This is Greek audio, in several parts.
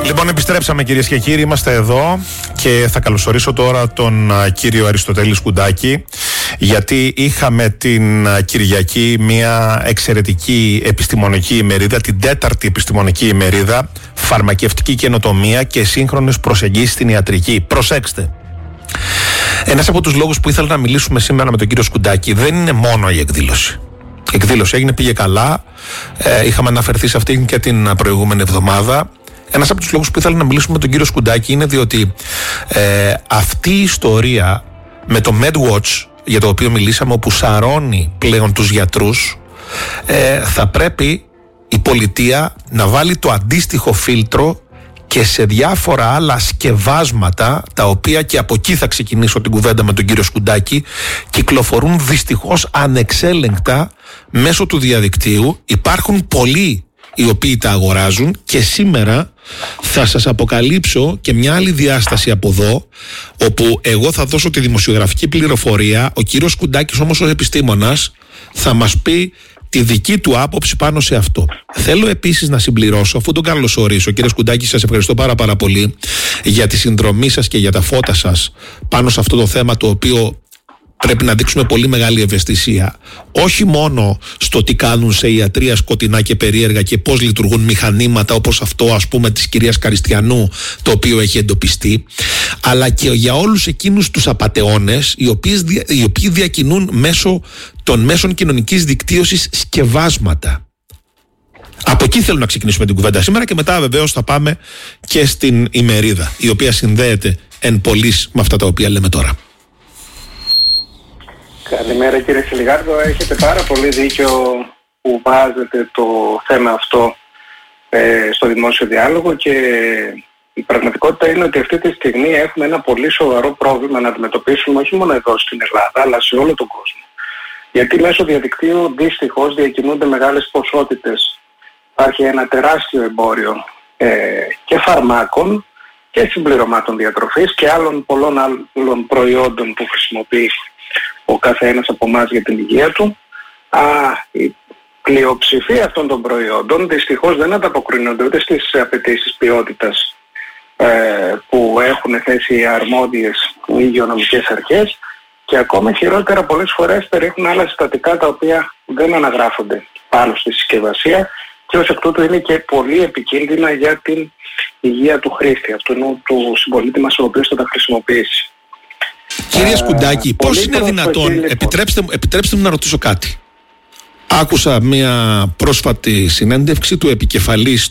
Λοιπόν, επιστρέψαμε κυρίες και κύριοι, είμαστε εδώ και θα καλωσορίσω τώρα τον κύριο Αριστοτέλη Σκουντάκη, γιατί είχαμε την Κυριακή μια εξαιρετική επιστημονική ημερίδα, την 4η επιστημονική ημερίδα, φαρμακευτική καινοτομία και σύγχρονες προσεγγίσεις στην ιατρική. Προσέξτε, ένας από τους λόγους που ήθελα να μιλήσουμε σήμερα με τον κύριο Σκουντάκη δεν είναι μόνο η εκδήλωση. Η εκδήλωση έγινε, πήγε καλά, είχαμε αναφερθεί σε αυτήν και την προηγούμενη εβδομάδα. Ένας από τους λόγους που ήθελα να μιλήσουμε με τον κύριο Σκουντάκη είναι διότι αυτή η ιστορία με το MedWatch, για το οποίο μιλήσαμε, όπου σαρώνει πλέον τους γιατρούς, θα πρέπει η πολιτεία να βάλει το αντίστοιχο φίλτρο και σε διάφορα άλλα σκευάσματα, τα οποία, και από εκεί θα ξεκινήσω την κουβέντα με τον κύριο Σκουντάκη, κυκλοφορούν δυστυχώς ανεξέλεγκτα μέσω του διαδικτύου. Υπάρχουν πολλοί οι οποίοι τα αγοράζουν και σήμερα θα σας αποκαλύψω και μια άλλη διάσταση από εδώ, όπου εγώ θα δώσω τη δημοσιογραφική πληροφορία, ο κύριος Σκουντάκης όμως ως επιστήμονας θα μας πει τη δική του άποψη πάνω σε αυτό. Θέλω επίσης να συμπληρώσω, αφού τον καλωσορίσω, κύριε Σκουντάκη, σας ευχαριστώ πάρα πολύ για τη συνδρομή σας και για τα φώτα σας πάνω σε αυτό το θέμα, το οποίο πρέπει να δείξουμε πολύ μεγάλη ευαισθησία. Όχι μόνο στο τι κάνουν σε ιατρία σκοτεινά και περίεργα και πώς λειτουργούν μηχανήματα όπως αυτό, ας πούμε, της κυρίας Καριστιανού, το οποίο έχει εντοπιστεί, αλλά και για όλους εκείνους τους απατεώνες οι οποίοι διακινούν μέσω των μέσων κοινωνικής δικτύωσης σκευάσματα. Από εκεί θέλω να ξεκινήσουμε την κουβέντα σήμερα και μετά βεβαίως θα πάμε και στην ημερίδα, η οποία συνδέεται εν πολλοίς με αυτά τα οποία λέμε τώρα. Καλημέρα κύριε Σιλιγάρδο, έχετε πάρα πολύ δίκιο που βάζετε το θέμα αυτό στο δημόσιο διάλογο, και η πραγματικότητα είναι ότι αυτή τη στιγμή έχουμε ένα πολύ σοβαρό πρόβλημα να αντιμετωπίσουμε, όχι μόνο εδώ στην Ελλάδα αλλά σε όλο τον κόσμο. Γιατί μέσω διαδικτύου δυστυχώς διακινούνται μεγάλες ποσότητες. Υπάρχει ένα τεράστιο εμπόριο και φαρμάκων και συμπληρωμάτων διατροφής και άλλων πολλών άλλων προϊόντων που χρησιμοποιεί ο καθένας από εμάς για την υγεία του. Η πλειοψηφία αυτών των προϊόντων δυστυχώς δεν ανταποκρίνονται ούτε στις απαιτήσεις ποιότητας που έχουν θέσει οι αρμόδιες υγειονομικές αρχές, και ακόμα χειρότερα πολλές φορές περιέχουν άλλα συστατικά τα οποία δεν αναγράφονται πάνω στη συσκευασία και ως εκ τούτου είναι και πολύ επικίνδυνα για την υγεία του χρήστη, αυτού του συμπολίτη μας ο οποίος θα τα χρησιμοποιήσει. Κύριε Σκουντάκη, πώς είναι δυνατόν, επιτρέψτε μου να ρωτήσω κάτι. Άκουσα μια πρόσφατη συνέντευξη του επικεφαλής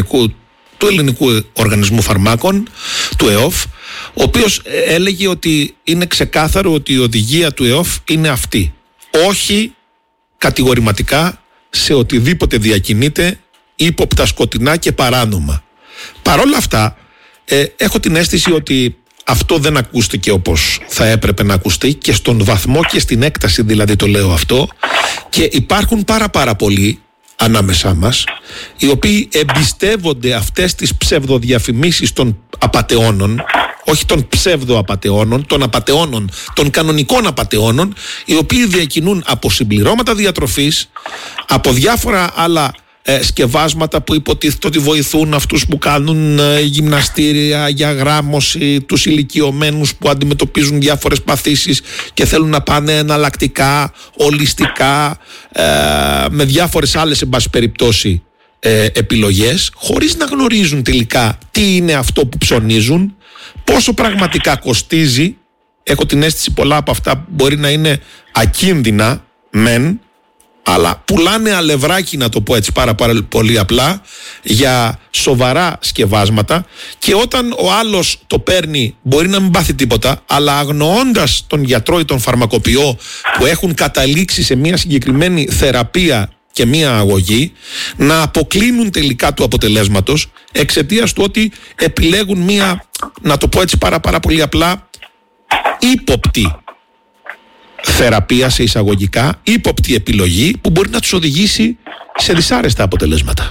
του Ελληνικού Οργανισμού Φαρμάκων, του ΕΟΦ, ο οποίος έλεγε ότι είναι ξεκάθαρο ότι η οδηγία του ΕΟΦ είναι αυτή. Όχι κατηγορηματικά σε οτιδήποτε διακινείται ύποπτα, σκοτεινά και παράνομα. Παρόλα αυτά, έχω την αίσθηση ότι αυτό δεν ακούστηκε όπως θα έπρεπε να ακουστεί, και στον βαθμό και στην έκταση δηλαδή το λέω αυτό, και υπάρχουν πάρα πολλοί ανάμεσά μας οι οποίοι εμπιστεύονται αυτές τις ψευδοδιαφημίσεις των απατεώνων, όχι των ψευδοαπατεώνων, των απατεώνων, των κανονικών απατεώνων, οι οποίοι διακινούν από συμπληρώματα διατροφής, από διάφορα άλλα σκευάσματα που υποτίθεται ότι βοηθούν αυτούς που κάνουν γυμναστήρια για γράμμωση, τους ηλικιωμένους που αντιμετωπίζουν διάφορες παθήσεις και θέλουν να πάνε εναλλακτικά, ολιστικά, με διάφορες άλλες εν πάση περιπτώσει επιλογές, χωρίς να γνωρίζουν τελικά τι είναι αυτό που ψωνίζουν, πόσο πραγματικά κοστίζει. Έχω την αίσθηση πολλά από αυτά μπορεί να είναι ακίνδυνα μεν, αλλά πουλάνε αλευράκι, να το πω έτσι πάρα πολύ απλά, για σοβαρά σκευάσματα, και όταν ο άλλος το παίρνει μπορεί να μην πάθει τίποτα, αλλά αγνοώντας τον γιατρό ή τον φαρμακοποιό που έχουν καταλήξει σε μια συγκεκριμένη θεραπεία και μια αγωγή, να αποκλίνουν τελικά του αποτελέσματος εξαιτίας του ότι επιλέγουν μια, να το πω έτσι πάρα πολύ απλά, ύποπτη θεραπεία σε εισαγωγικά, ύποπτη επιλογή που μπορεί να τους οδηγήσει σε δυσάρεστα αποτελέσματα.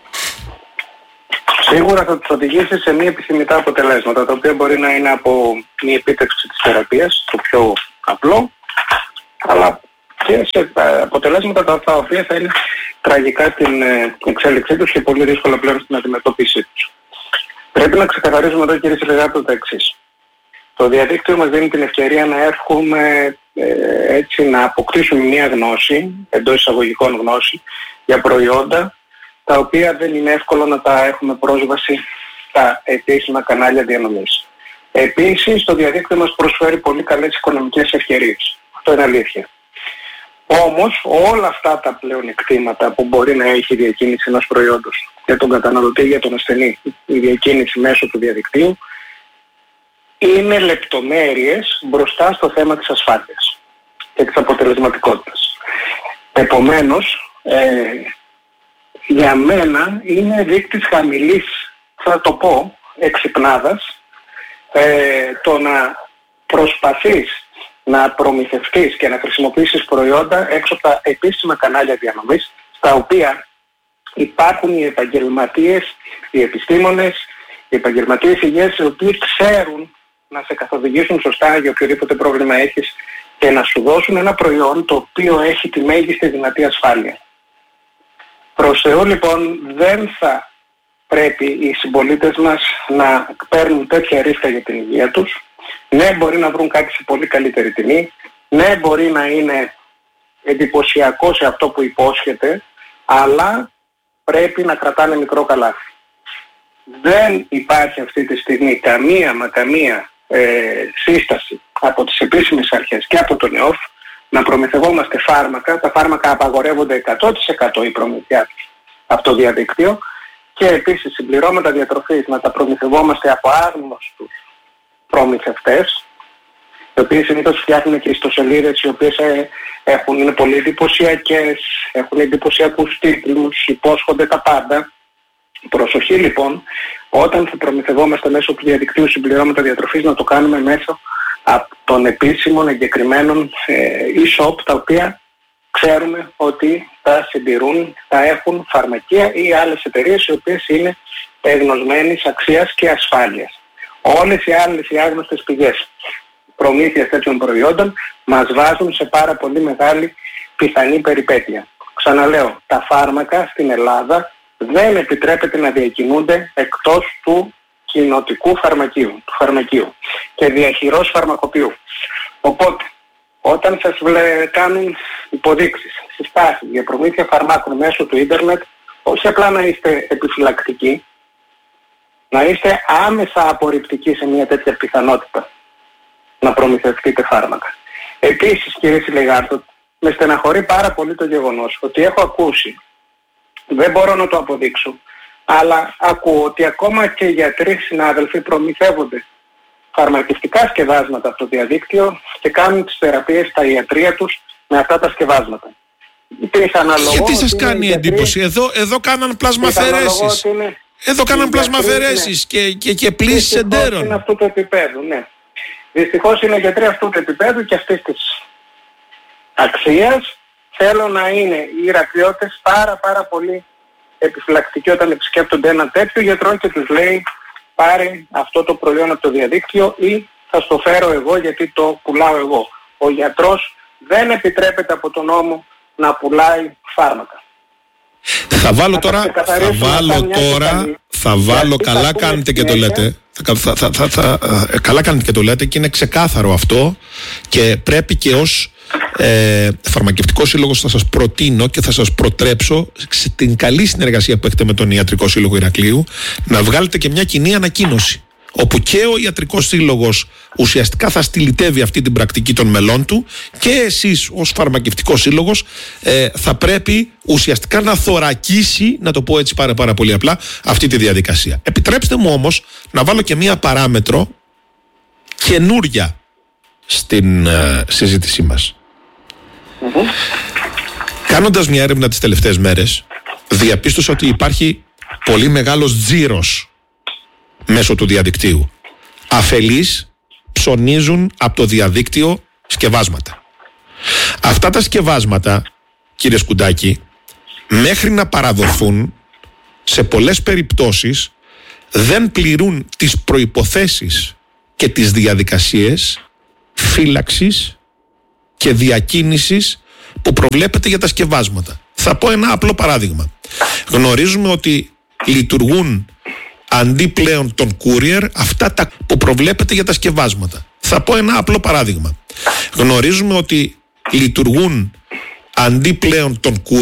Σίγουρα θα τους οδηγήσει σε μη επιθυμητά αποτελέσματα, τα οποία μπορεί να είναι από μη επίτευξη της θεραπείας, το πιο απλό, αλλά και σε αποτελέσματα τα οποία θα είναι τραγικά την εξέλιξή τους και πολύ δύσκολα πλέον στην αντιμετώπιση τους. Πρέπει να ξεκαθαρίζουμε εδώ, κύριε Σιλιγάρδο, το εξής. Το διαδίκτυο μας δίνει την ευκαιρία να έρχομαι έτσι να αποκτήσουμε μια γνώση, εντός εισαγωγικών γνώση, για προϊόντα τα οποία δεν είναι εύκολο να τα έχουμε πρόσβαση στα επίσημα κανάλια διανομής. Επίσης, το διαδίκτυο μας προσφέρει πολύ καλές οικονομικές ευκαιρίες. Αυτό είναι αλήθεια. Όμως, όλα αυτά τα πλεονεκτήματα που μπορεί να έχει η διακίνηση ενός προϊόντος για τον καταναλωτή, για τον ασθενή, η διακίνηση μέσω του διαδικτύου, είναι λεπτομέρειες μπροστά στο θέμα της ασφάλειας και της αποτελεσματικότητας. Επομένως, για μένα είναι δείκτης χαμηλής, θα το πω, εξυπνάδας, το να προσπαθείς να προμηθευτείς και να χρησιμοποιήσεις προϊόντα έξω από τα επίσημα κανάλια διανομής, στα οποία υπάρχουν οι επαγγελματίες, οι επιστήμονες, οι επαγγελματίες υγείας, οι οποίοι ξέρουν να σε καθοδηγήσουν σωστά για οποιοδήποτε πρόβλημα έχεις και να σου δώσουν ένα προϊόν το οποίο έχει τη μέγιστη δυνατή ασφάλεια. Προς Θεού, λοιπόν, δεν θα πρέπει οι συμπολίτες μας να παίρνουν τέτοια ρίσκα για την υγεία τους. Ναι, μπορεί να βρουν κάτι σε πολύ καλύτερη τιμή. Ναι, μπορεί να είναι εντυπωσιακό σε αυτό που υπόσχεται, αλλά πρέπει να κρατάνε μικρό καλάθι. Δεν υπάρχει αυτή τη στιγμή καμία σύσταση από τις επίσημες αρχές και από τον ΕΟΦ να προμηθευόμαστε φάρμακα. Τα φάρμακα απαγορεύονται 100% η προμηθειά τους από το διαδίκτυο, και επίσης συμπληρώματα διατροφής να τα προμηθευόμαστε από άγνωστους προμηθευτές, οι οποίοι συνήθως φτιάχνουν και ιστοσελίδες οι οποίες είναι πολύ εντυπωσιακές, έχουν εντυπωσιακούς τίτλους, υπόσχονται τα πάντα. Προσοχή, λοιπόν, όταν θα προμηθευόμαστε μέσω του διαδικτύου συμπληρώματα διατροφής, να το κάνουμε μέσω από των επίσημων εγκεκριμένων e-shop, τα οποία ξέρουμε ότι θα συντηρούν, θα έχουν φαρμακεία ή άλλες εταιρείες οι οποίες είναι εγνωσμένης αξίας και ασφάλειας. Όλες οι άλλες οι άγνωστες πηγές προμήθειας τέτοιων προϊόντων μας βάζουν σε πάρα πολύ μεγάλη πιθανή περιπέτεια. Ξαναλέω, τα φάρμακα στην Ελλάδα δεν επιτρέπεται να διακινούνται εκτός του κοινοτικού φαρμακείου και διαχειρός φαρμακοποιού. Οπότε, όταν σας κάνουν υποδείξεις, συστάσεις για προμήθεια φαρμάκων μέσω του ίντερνετ, όχι απλά να είστε επιφυλακτικοί, να είστε άμεσα απορριπτικοί σε μια τέτοια πιθανότητα να προμηθευτείτε φάρμακα. Επίσης, κύριε Σιλιγάρδο, με στεναχωρεί πάρα πολύ το γεγονός ότι έχω ακούσει, δεν μπορώ να το αποδείξω, αλλά ακούω ότι ακόμα και γιατροί συνάδελφοι προμηθεύονται φαρμακευτικά σκευάσματα από το διαδίκτυο και κάνουν τις θεραπείες στα ιατρεία τους με αυτά τα σκευάσματα. Γιατί σας κάνει εντύπωση? Εδώ κάναν πλασμαφαιρέσεις. Εδώ κάναν πλασμαφαιρέσεις και πλήσεις εντέρων. Είναι αυτού του επίπεδου, ναι. Δυστυχώς είναι γιατροί αυτού του επίπεδου και αυτής της αξίας. Θέλω να είναι οι Ηρακλειώτες πάρα πολύ επιφυλακτικοί όταν επισκέπτονται ένα τέτοιο γιατρό και τους λέει πάρε αυτό το προϊόν από το διαδίκτυο ή θα στο φέρω εγώ γιατί το πουλάω εγώ. Ο γιατρός δεν επιτρέπεται από τον νόμο να πουλάει φάρμακα. Θα βάλω, καλά κάνετε και το λέτε. Καλά κάνετε και το λέτε και είναι ξεκάθαρο αυτό, και πρέπει και ως φαρμακευτικός σύλλογος θα σας προτείνω και θα σας προτρέψω στην καλή συνεργασία που έχετε με τον Ιατρικό Σύλλογο Ηρακλείου να βγάλετε και μια κοινή ανακοίνωση, όπου και ο Ιατρικός Σύλλογος ουσιαστικά θα στυλιτεύει αυτή την πρακτική των μελών του, και εσείς ως Φαρμακευτικός Σύλλογος θα πρέπει ουσιαστικά να θωρακίσει, να το πω έτσι πάρα πολύ απλά, αυτή τη διαδικασία. Επιτρέψτε μου όμως να βάλω και μία παράμετρο καινούρια στην συζήτησή μας. Κάνοντας μια έρευνα τις τελευταίες μέρες, διαπίστωσα ότι υπάρχει πολύ μεγάλος τζίρος μέσω του διαδικτύου. Αφελείς ψωνίζουν από το διαδίκτυο σκευάσματα. Αυτά τα σκευάσματα, κύριε Σκουντάκη, μέχρι να παραδοθούν, σε πολλές περιπτώσεις δεν πληρούν τις προϋποθέσεις και τις διαδικασίες φύλαξης και διακίνησης που προβλέπεται για τα σκευάσματα. Θα πω ένα απλό παράδειγμα. Γνωρίζουμε ότι λειτουργούν αντί πλέον των courier, αυτά τα που προβλέπεται για τα σκευάσματα. Θα πω ένα απλό παράδειγμα. Γνωρίζουμε ότι λειτουργούν αντί πλέον των courier